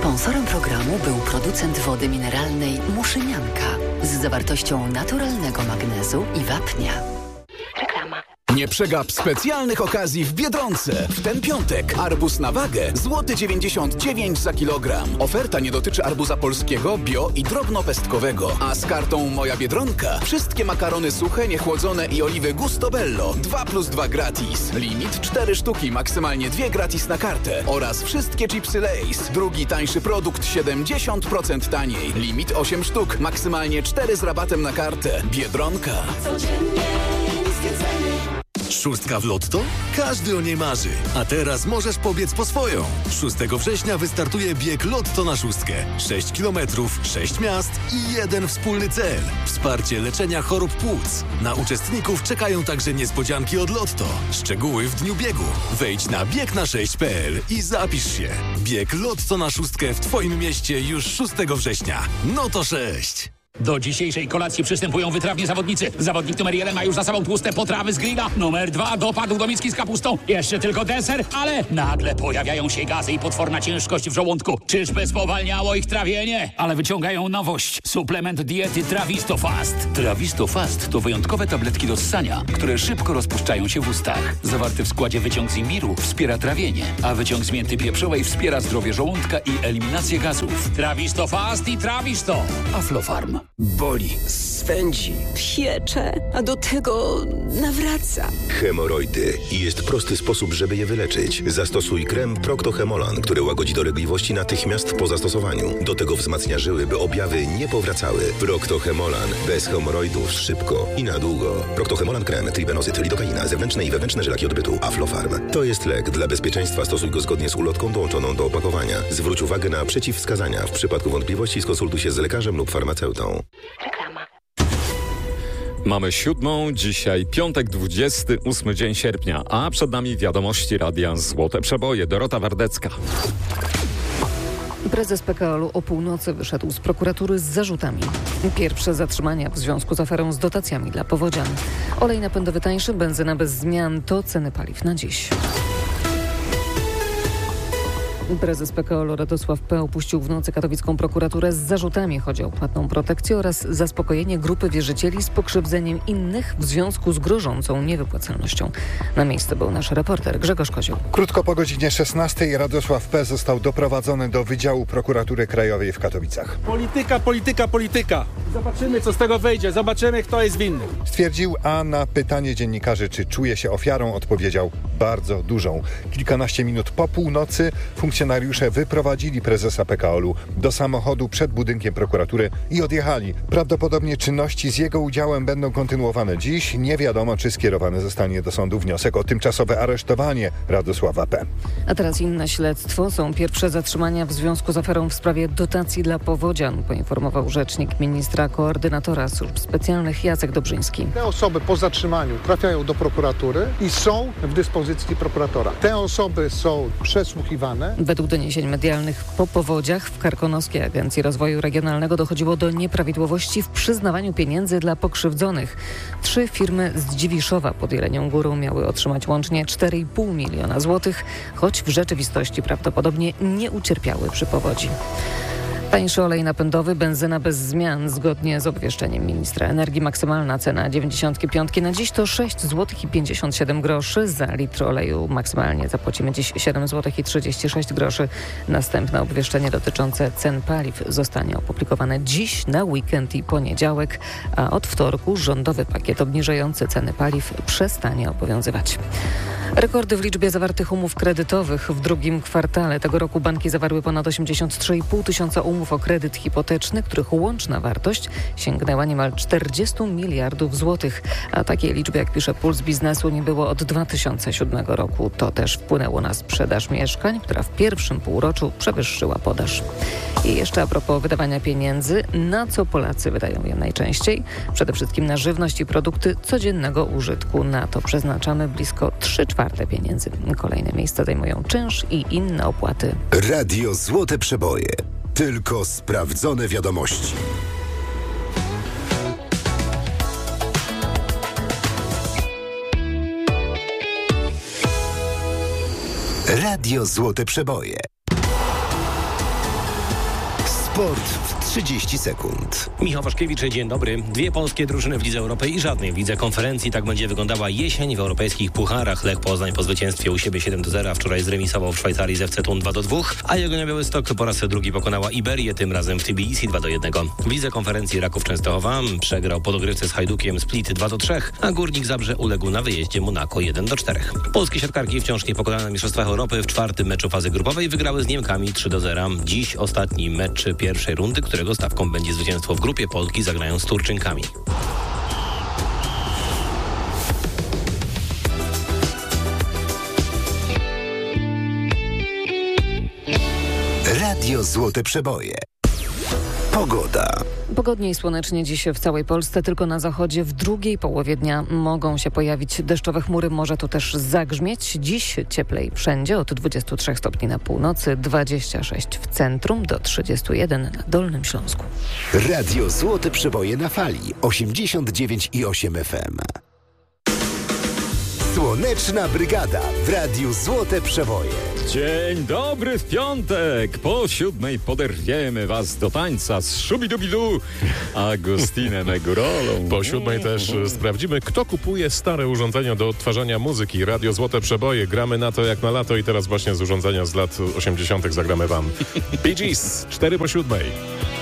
Sponsorem programu był producent wody mineralnej Muszynianka z zawartością naturalnego magnezu i wapnia. Reklama. Nie przegap specjalnych okazji w Biedronce. W ten piątek arbuz na wagę złoty 99 za kilogram. Oferta nie dotyczy arbuza polskiego, bio i drobnopestkowego. A z kartą Moja Biedronka wszystkie makarony suche, niechłodzone i oliwy Gustobello 2+2 gratis. Limit 4 sztuki, maksymalnie 2 gratis na kartę. Oraz wszystkie chipsy Lay's. Drugi tańszy produkt 70% taniej. Limit 8 sztuk, maksymalnie 4 z rabatem na kartę. Biedronka. Codziennie niskie ceny. Szóstka w Lotto? Każdy o niej marzy. A teraz możesz pobiec po swoją. 6 września wystartuje bieg Lotto na szóstkę. 6 kilometrów, 6 miast i jeden wspólny cel. Wsparcie leczenia chorób płuc. Na uczestników czekają także niespodzianki od Lotto. Szczegóły w dniu biegu. Wejdź na biegna6.pl i zapisz się. Bieg Lotto na szóstkę w Twoim mieście już 6 września. No to 6. Do dzisiejszej kolacji przystępują wytrawni zawodnicy. Zawodnik numer 1 ma już za sobą tłuste potrawy z grilla. Numer 2 dopadł do miski z kapustą. Jeszcze tylko deser, ale nagle pojawiają się gazy i potworna ciężkość w żołądku. Czyżby spowalniało ich trawienie? Ale wyciągają nowość. Suplement diety Trawisto Fast. Trawisto Fast to wyjątkowe tabletki do ssania, które szybko rozpuszczają się w ustach. Zawarty w składzie wyciąg z imbiru wspiera trawienie, a wyciąg z mięty pieprzowej wspiera zdrowie żołądka i eliminację gazów. Trawisto Fast i Trawisto. Aflofarm. Boli, swędzi, piecze, a do tego nawraca. Hemoroidy. I jest prosty sposób, żeby je wyleczyć. Zastosuj krem Procto-Hemolan, który łagodzi dolegliwości natychmiast po zastosowaniu. Do tego wzmacnia żyły, by objawy nie powracały. Procto-Hemolan. Bez hemoroidów szybko i na długo. Procto-Hemolan krem, tribenozyt, lidokaina, zewnętrzne i wewnętrzne żylaki odbytu. Aflofarm. To jest lek. Dla bezpieczeństwa stosuj go zgodnie z ulotką dołączoną do opakowania. Zwróć uwagę na przeciwwskazania. W przypadku wątpliwości skonsultuj się z lekarzem lub farmaceutą. Reklama. Mamy 7, dzisiaj piątek, 28 dzień sierpnia, a przed nami wiadomości Radia Złote Przeboje. Dorota Wardecka. Prezes PKO-u o północy wyszedł z prokuratury z zarzutami. Pierwsze zatrzymania w związku z aferą z dotacjami dla powodzian. Olej napędowy tańszy, benzyna bez zmian to ceny paliw na dziś. Prezes PKO Radosław P. opuścił w nocy katowicką prokuraturę z zarzutami. Chodzi o płatną protekcję oraz zaspokojenie grupy wierzycieli z pokrzywdzeniem innych w związku z grożącą niewypłacalnością. Na miejsce był nasz reporter Grzegorz Kozioł. Krótko po godzinie 16 Radosław P. został doprowadzony do Wydziału Prokuratury Krajowej w Katowicach. Polityka. Zobaczymy, co z tego wyjdzie. Zobaczymy, kto jest winny. Stwierdził, a na pytanie dziennikarzy, czy czuje się ofiarą, odpowiedział: bardzo dużą. Kilkanaście minut po północy funkcjonariusze wyprowadzili prezesa PKO-u do samochodu przed budynkiem prokuratury i odjechali. Prawdopodobnie czynności z jego udziałem będą kontynuowane dziś. Nie wiadomo, czy skierowany zostanie do sądu wniosek o tymczasowe aresztowanie Radosława P. A teraz inne śledztwo. Są pierwsze zatrzymania w związku z aferą w sprawie dotacji dla powodzian, poinformował rzecznik ministra koordynatora służb specjalnych Jacek Dobrzyński. Te osoby po zatrzymaniu trafiają do prokuratury i są w dyspozycji prokuratora. Te osoby są przesłuchiwane. Według doniesień medialnych po powodziach w Karkonoskiej Agencji Rozwoju Regionalnego dochodziło do nieprawidłowości w przyznawaniu pieniędzy dla pokrzywdzonych. 3 firmy z Dziwiszowa pod Jelenią Górą miały otrzymać łącznie 4,5 miliona złotych, choć w rzeczywistości prawdopodobnie nie ucierpiały przy powodzi. Tańszy olej napędowy, benzyna bez zmian. Zgodnie z obwieszczeniem ministra energii maksymalna cena 95 na dziś to 6,57 zł. Za litr oleju maksymalnie zapłacimy dziś 7,36 zł. Następne obwieszczenie dotyczące cen paliw zostanie opublikowane dziś na weekend i poniedziałek, a od wtorku rządowy pakiet obniżający ceny paliw przestanie obowiązywać. Rekordy w liczbie zawartych umów kredytowych. W drugim kwartale tego roku banki zawarły ponad 83,5 tysiąca umów o kredyt hipoteczny, których łączna wartość sięgnęła niemal 40 miliardów złotych. A takiej liczby, jak pisze Puls Biznesu, nie było od 2007 roku. To też wpłynęło na sprzedaż mieszkań, która w pierwszym półroczu przewyższyła podaż. I jeszcze a propos wydawania pieniędzy, na co Polacy wydają je najczęściej? Przede wszystkim na żywność i produkty codziennego użytku. Na to przeznaczamy blisko 3/4 pieniędzy. Kolejne miejsca zajmują czynsz i inne opłaty. Radio Złote Przeboje. Tylko sprawdzone wiadomości. Radio Złote Przeboje. Sport w 30 sekund. Michał Waszkiewicz, dzień dobry. 2 polskie drużyny w Lidze Europy i żadnej w Lidze Konferencji. Tak będzie wyglądała jesień w europejskich pucharach. Lech Poznań po zwycięstwie u siebie 7-0 wczoraj zremisował w Szwajcarii z FC Thun 2-2, a Jagiellonia Białystok po raz drugi pokonała Iberię, tym razem w Tbilisi 2-1. W Lidze Konferencji Raków Częstochowa przegrał po dogrywce z Hajdukiem Split 2-3, a Górnik Zabrze uległ na wyjeździe Monako 1-4. Polskie siatkarki wciąż niepokonane na Mistrzostwach Europy w 4. meczu fazy grupowej wygrały z Niemkami 3-0. Dziś ostatni mecz pierwszej rundy, którego stawką będzie zwycięstwo w grupie. Polki zagrają z Turczynkami. Radio Złote Przeboje. Pogoda. Pogodnie i słonecznie dziś w całej Polsce, tylko na zachodzie w drugiej połowie dnia mogą się pojawić deszczowe chmury, może to też zagrzmieć. Dziś cieplej wszędzie, od 23 stopni na północy, 26 w centrum, do 31 na Dolnym Śląsku. Radio Złote Przeboje na fali 89,8 FM. Słoneczna Brygada w Radiu Złote Przeboje. Dzień dobry w piątek. Po 7:00 poderwiemy was do tańca z Szubidubidu Agustinem Egurolą. Po 7:00 też sprawdzimy, kto kupuje stare urządzenia do odtwarzania muzyki. Radio Złote Przeboje. Gramy na to jak na lato i teraz właśnie z urządzenia z lat 80. zagramy wam. Bee Gees, 4 po 7:00.